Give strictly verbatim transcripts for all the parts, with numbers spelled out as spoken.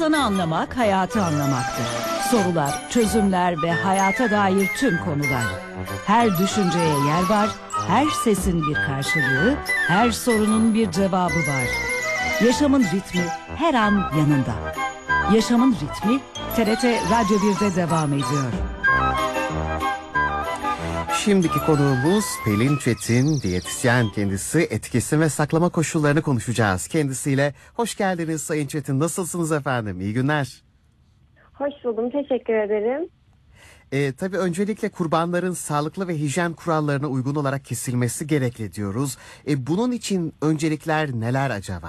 İnsanı anlamak, hayatı anlamaktır. Sorular, çözümler ve hayata dair tüm konular. Her düşünceye yer var, her sesin bir karşılığı, her sorunun bir cevabı var. Yaşamın ritmi her an yanında. Yaşamın ritmi T R T Radyo bir'de devam ediyor. Şimdiki konuğumuz Pelin Çetin, diyetisyen kendisi. Etkisi ve saklama koşullarını konuşacağız kendisiyle. Hoş geldiniz Sayın Çetin. Nasılsınız efendim? İyi günler. Hoş buldum. Teşekkür ederim. Ee, tabii öncelikle kurbanların sağlıklı ve hijyen kurallarına uygun olarak kesilmesi gerekli diyoruz. E, bunun için öncelikler neler acaba?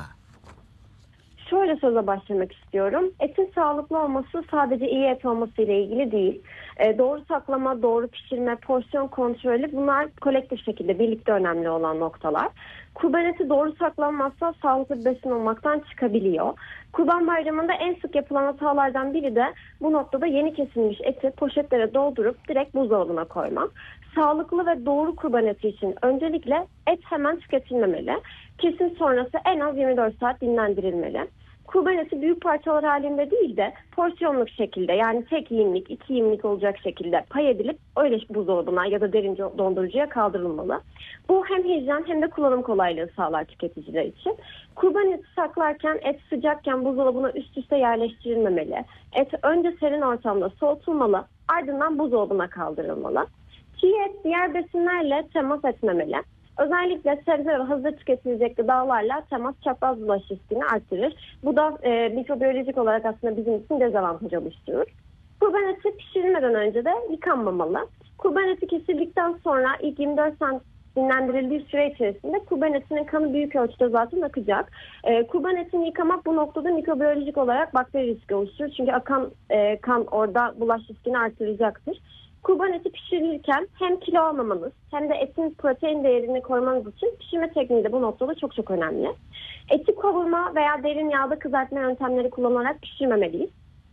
Şöyle söze başlamak istiyorum. Etin sağlıklı olması sadece iyi et olması ile ilgili değil. E, doğru saklama, doğru pişirme, porsiyon kontrolü, bunlar kolektif şekilde birlikte önemli olan noktalar. Kurban eti doğru saklanmazsa sağlıklı bir besin olmaktan çıkabiliyor. Kurban Bayramı'nda en sık yapılan hatalardan biri de bu noktada yeni kesilmiş eti poşetlere doldurup direkt buzdolabına koymak. Sağlıklı ve doğru kurban eti için öncelikle et hemen tüketilmemeli. Kesim sonrası en az yirmi dört saat dinlendirilmeli. Kurban eti büyük parçalar halinde değil de porsiyonluk şekilde, yani tek yiyimlik, iki yiyimlik olacak şekilde pay edilip öyle buzdolabına ya da derin dondurucuya kaldırılmalı. Bu hem hijyen hem de kullanım kolaylığı sağlar tüketiciler için. Kurban eti saklarken et sıcakken buzdolabına üst üste yerleştirilmemeli. Et önce serin ortamda soğutulmalı, ardından buzdolabına kaldırılmalı. Çiğ et diğer besinlerle temas etmemeli. Özellikle sebze ve hazır tüketilecek gıdalarla temas çapraz bulaş riskini artırır. Bu da e, mikrobiyolojik olarak aslında bizim için dezavantaj oluşturur. Kurban eti pişirilmeden önce de yıkanmamalı. Kurban eti kesildikten sonra ilk yirmi dört saat dinlendirildiği süre içerisinde kurban etinin kanı büyük ölçüde zaten akacak. E, kurban etini yıkamak bu noktada mikrobiyolojik olarak bakteri riski oluşturur. Çünkü akan e, kan orada bulaş riskini artıracaktır. Kurban eti pişirilirken hem kilo almamanız hem de etin protein değerini korumanız için pişirme tekniği de bu noktada çok çok önemli. Eti kavurma veya derin yağda kızartma yöntemleri kullanarak pişirmemeliyiz.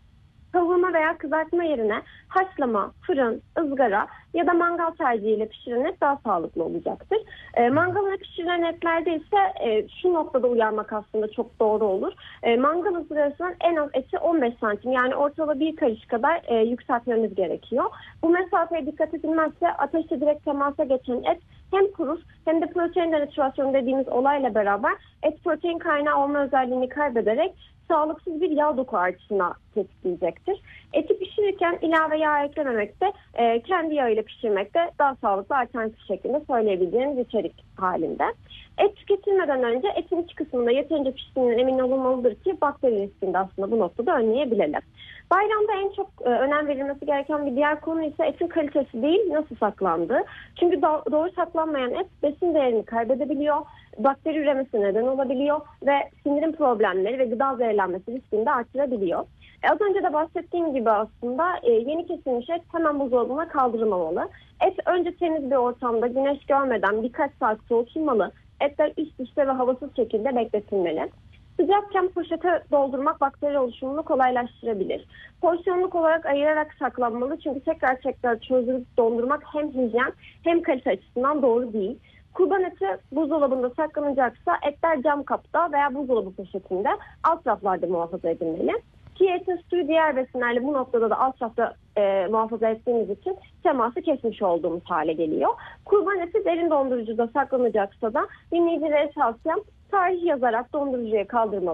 Kavurma veya kızartma yerine haşlama, fırın, ızgara ya da mangal tercihiyle pişirilen et daha sağlıklı olacaktır. E, mangala pişirilen etlerde ise e, şu noktada uyarmak aslında çok doğru olur. E, mangal ızgarasından en az eti on beş santim, yani ortalama bir karış kadar e, yükseltmemiz gerekiyor. Bu mesafeye dikkat edilmezse ateşle direkt temasa geçen et hem kurur hem de protein denatürasyonu dediğimiz olayla beraber et protein kaynağı olma özelliğini kaybederek sağlıksız bir yağ doku artışına tetikleyecektir. Eti pişirirken ilave yağ eklememekte, e, kendi yağıyla pişirmekte daha sağlıklı alternatif şeklinde söyleyebileceğimiz içerik halinde. Et tüketilmeden önce etin iç kısmında yeterince piştiğinden emin olunmalıdır ki bakteri riskini de aslında bu noktada önleyebilelim. Bayramda en çok e, önem verilmesi gereken bir diğer konu ise etin kalitesi değil, nasıl saklandığı. Çünkü do- doğru saklanmayan et besin değerini kaybedebiliyor, bakteri üremesi neden olabiliyor ve sindirim problemleri ve gıda zehirlenmesi riskini de artırabiliyor. E, az önce de bahsettiğim gibi aslında e, yeni kesilmiş et hemen buzdolabına kaldırılmamalı. Et önce temiz bir ortamda güneş görmeden birkaç saat soğutulmalı. Etler üst üste ve havasız şekilde bekletilmeli. Sıcakken poşete doldurmak bakteri oluşumunu kolaylaştırabilir. Porsiyonluk olarak ayırarak saklanmalı çünkü tekrar tekrar çözülüp dondurmak hem hijyen hem kalite açısından doğru değil. Kurban eti buzdolabında saklanacaksa etler cam kapta veya buzdolabı poşetinde alt raflarda muhafaza edilmeli. Ki etin suyu diğer besinlerle bu noktada da alt rafta e, muhafaza ettiğimiz için teması kesmiş olduğumuz hale geliyor. Kurban eti derin dondurucuda saklanacaksa da dinleyicilere tavsiyem tarih yazarak dondurucuya kaldırmalı.